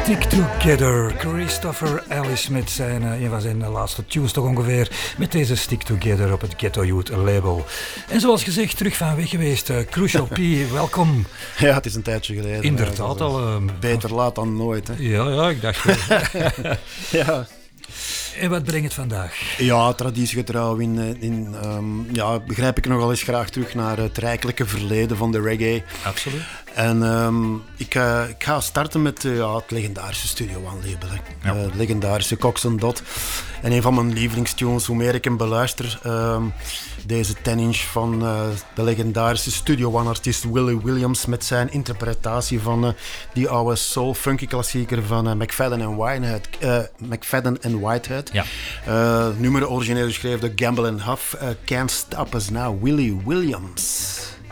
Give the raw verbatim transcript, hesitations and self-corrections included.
Stick Together. Christopher Ellis met zijn, uh, een van zijn laatste tunes toch ongeveer. Met deze Stick Together op het Ghetto Youth label. En zoals gezegd, terug van weg geweest. Uh, Crucial P, welkom. Ja, het is een tijdje geleden. Inderdaad al. Uh, beter laat dan nooit. Hè. Ja, ja, ik dacht ja. En wat brengt het vandaag? Ja, traditiegetrouw in, in um, ja, begrijp ik nogal eens graag terug naar het rijkelijke verleden van de reggae. Absoluut. En um, ik, uh, ik ga starten met uh, ja, het legendarische Studio One label. Hè. Ja. Uh, het legendarische Cox and Dot. En een van mijn lievelingstunes, hoe meer ik hem beluister, um, deze ten inch van uh, de legendarische Studio One artiest Willie Williams met zijn interpretatie van uh, die oude soul funky klassieker van uh, McFadden en Whitehead. Uh, McFadden en Whitehead. Ja. Uh, nummer origineel geschreven door Gamble and Huff. Uh, Can't Stop Us Now, Willie Williams.